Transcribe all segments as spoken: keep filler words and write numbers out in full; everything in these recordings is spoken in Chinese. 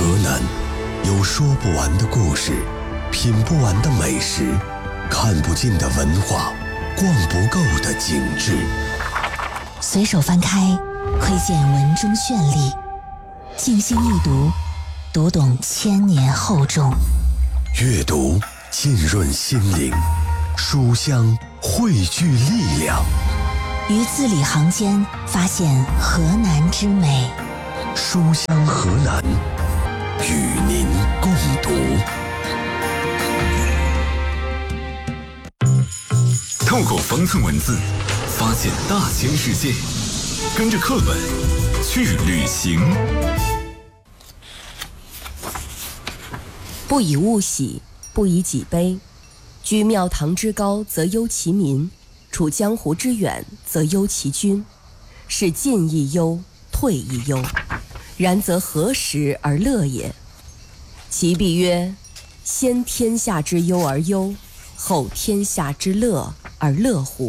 南有说不完的故事，品不完的美食，看不尽的文化，逛不够的景致。 随手翻开，窥见文中绚丽；静心一读，读懂千年厚重。 阅读浸润心灵，书香汇聚力量。 于字里行间发现河南之美。 书香河南，与您共读。 透过方寸文字，发现大千世界，跟着课本去旅行。 不以物喜，不以己悲。居庙堂之高，则忧其民；处江湖之远，则忧其君。是进亦忧，退亦忧。然则何时而乐也？其必曰：先天下之忧而忧，后天下之乐而乐乎？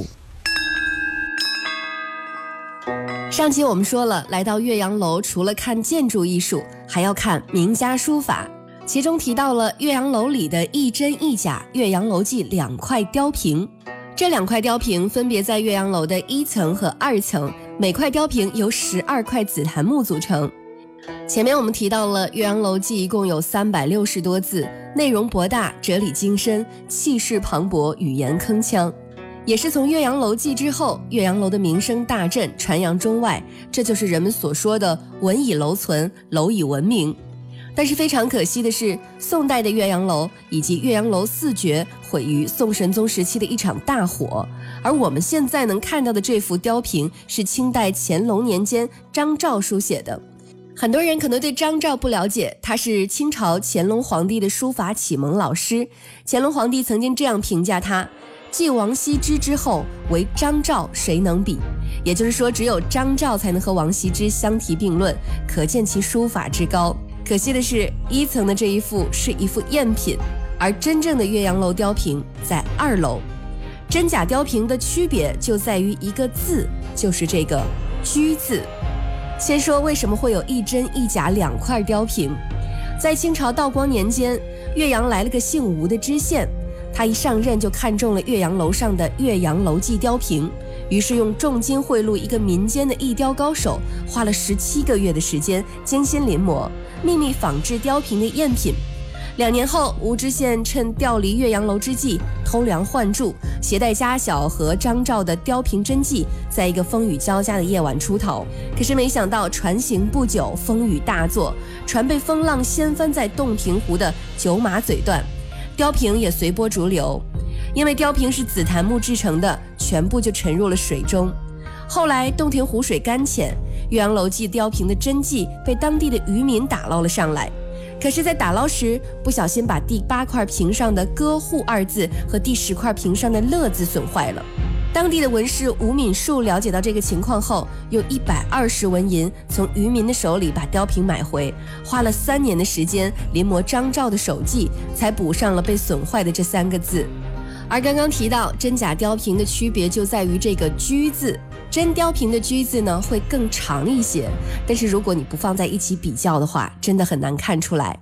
上期我们说了，来到岳阳楼除了看建筑艺术，还要看名家书法，其中提到了岳阳楼里的一真一假岳阳楼记两块雕屏。这两块雕屏分别在岳阳楼的一层和二层，每块雕屏由十二块紫檀木组成。前面我们提到了岳阳楼记一共有三百六十多字，内容博大，哲理精深，气势磅礴，语言铿锵。也是从岳阳楼记之后，岳阳楼的名声大振，传扬中外，这就是人们所说的文以楼存，楼以文明。但是非常可惜的是，宋代的岳阳楼以及岳阳楼四绝毁于宋神宗时期的一场大火，而我们现在能看到的这幅雕屏是清代乾隆年间张照书写的。很多人可能对张照不了解，他是清朝乾隆皇帝的书法启蒙老师。乾隆皇帝曾经这样评价他：继王羲之之后，唯张照谁能比？也就是说，只有张照才能和王羲之相提并论，可见其书法之高。可惜的是，一层的这一幅是一幅赝品，而真正的岳阳楼雕屏在二楼。真假雕屏的区别就在于一个字，就是这个居字。先说为什么会有一真一假两块雕屏。在清朝道光年间，岳阳来了个姓吴的知县，他一上任就看中了岳阳楼上的岳阳楼记雕屏，于是用重金贿赂一个民间的艺雕高手，花了十七个月的时间，精心临摹，秘密仿制雕屏的赝品。两年后，吴知县趁调离岳阳楼之际，偷梁换柱，携带家小和张照的雕屏真迹，在一个风雨交加的夜晚出逃。可是没想到船行不久，风雨大作，船被风浪掀翻在洞庭湖的九马嘴段，雕屏也随波逐流。因为雕屏是紫檀木制成的，全部就沉入了水中。后来洞庭湖水干浅，岳阳楼记雕屏的真迹被当地的渔民打捞了上来。可是在打捞时，不小心把第八块屏上的歌户二字和第十块屏上的乐字损坏了。当地的文士吴敏树了解到这个情况后，用一百二十文银从渔民的手里把雕屏买回，花了三年的时间临摹张照的手迹，才补上了被损坏的这三个字。而刚刚提到真假雕屏的区别就在于这个居字，真雕屏的居字呢会更长一些，但是如果你不放在一起比较的话，真的很难看出来。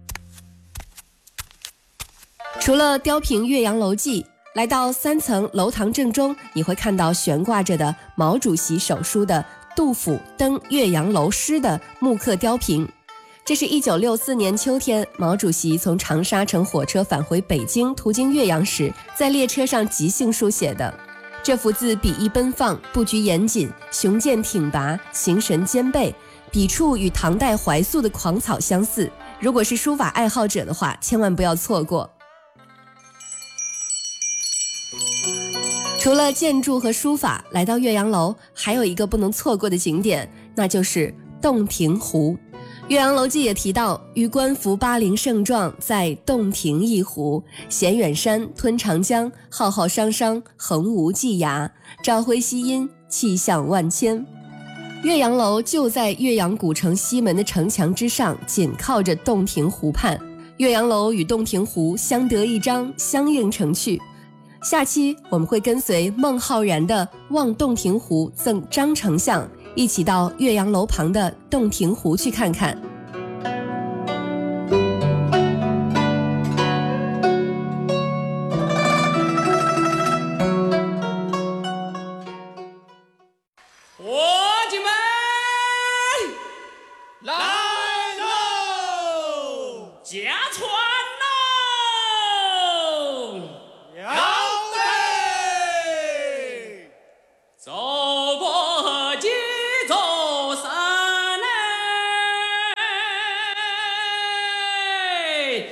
除了雕屏岳阳楼记，来到三层楼堂正中，你会看到悬挂着的毛主席手书的杜甫登岳阳楼诗的木刻雕屏。这是一九六四年秋天，毛主席从长沙乘火车返回北京，途经岳阳时，在列车上即兴书写的。这幅字笔意奔放，布局严谨，雄健挺拔，形神兼备，笔触与唐代怀素的狂草相似。如果是书法爱好者的话，千万不要错过。除了建筑和书法，来到岳阳楼还有一个不能错过的景点，那就是洞庭湖。岳阳楼记也提到，于官服巴陵盛壮，在洞庭一湖，衔远山，吞长江，浩浩汤汤，横无际涯，朝晖夕阴，气象万千。岳阳楼就在岳阳古城西门的城墙之上，紧靠着洞庭湖畔。岳阳楼与洞庭湖相得益彰，相映成趣。下期我们会跟随孟浩然的《望洞庭湖赠张丞相》，一起到岳阳楼旁的洞庭湖去看看。 驾船喽！ 要得！ 走。